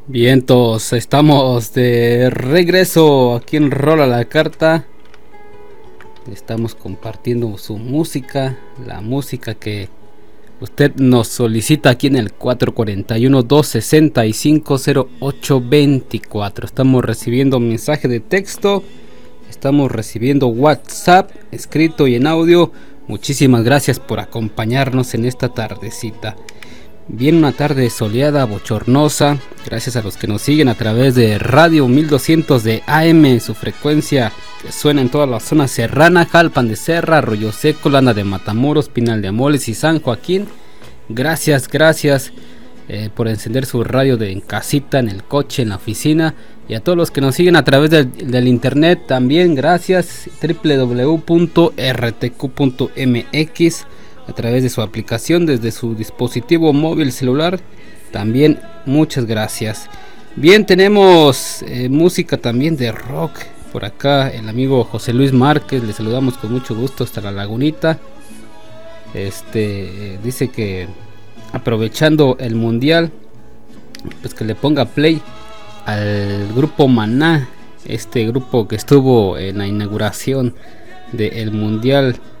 Vientos, estamos de regreso aquí en Rola la Carta. Estamos compartiendo su música, la música que usted nos solicita aquí en el 441-265-0824. Estamos recibiendo mensaje de texto, estamos recibiendo WhatsApp escrito y en audio. Muchísimas gracias por acompañarnos en esta tardecita. Bien, una tarde soleada, bochornosa. Gracias a los que nos siguen a través de Radio 1200 de AM, su frecuencia que suena en toda la zona serrana, Jalpan de Serra, Arroyo Seco, Landa de Matamoros, Pinal de Amoles y San Joaquín. Gracias por encender su radio en casita, en el coche, en la oficina. Y a todos los que nos siguen a través del internet también, gracias. www.rtq.mx, a través de su aplicación desde su dispositivo móvil celular. También muchas gracias. Bien, tenemos música también de rock. Por acá el amigo José Luis Márquez, le saludamos con mucho gusto hasta La Lagunita. Dice que aprovechando el mundial, pues que le ponga play al grupo Maná, este grupo que estuvo en la inauguración del mundial